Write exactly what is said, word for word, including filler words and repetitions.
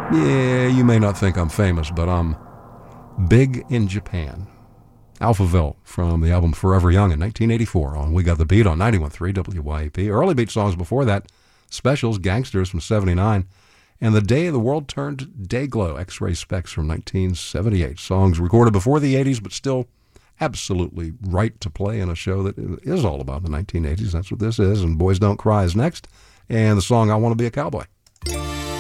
Yeah, you may not think I'm famous, but I'm big in Japan. Alphaville from the album Forever Young in nineteen eighty-four on We Got the Beat on ninety-one point three W Y A P. Early beat songs before that, Specials, Gangsters from seventy-nine, and The Day the World Turned Dayglow, X-Ray Specs from nineteen seventy-eight. Songs recorded before the eighties, but still absolutely right to play in a show that is all about the nineteen eighties. That's what this is, and Boys Don't Cry is next, and the song I Want to Be a Cowboy.